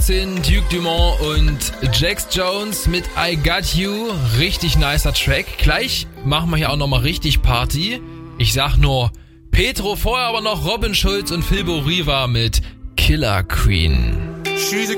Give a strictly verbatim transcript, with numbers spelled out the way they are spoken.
sind Duke Dumont und Jax Jones mit I Got You. Richtig nicer Track. Gleich machen wir hier auch nochmal richtig Party. Ich sag nur Petro, vorher aber noch Robin Schulz und Philbo Riva mit Killer Queen. She's a